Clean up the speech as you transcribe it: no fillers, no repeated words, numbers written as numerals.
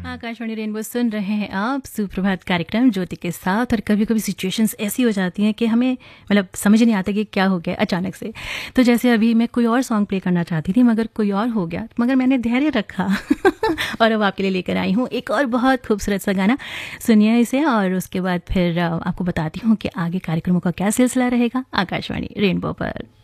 Akashvani rainbow सुन रहे हैं आप। सुप्रभात कार्यक्रम ज्योति के साथ। और कभी कभी सिचुएशंस ऐसी हो जाती हैं कि हमें मतलब समझ नहीं आता कि क्या हो गया अचानक से। तो जैसे अभी मैं कोई और सॉन्ग प्ले करना चाहती थी मगर कोई और हो गया, मगर मैंने धैर्य रखा और अब आपके लिए लेकर आई हूँ एक और बहुत खूबसूरत सा गाना। सुनिए इसे और उसके बाद फिर आपको बताती हूँ कि आगे कार्यक्रमों का क्या सिलसिला रहेगा आकाशवाणी रेनबो पर।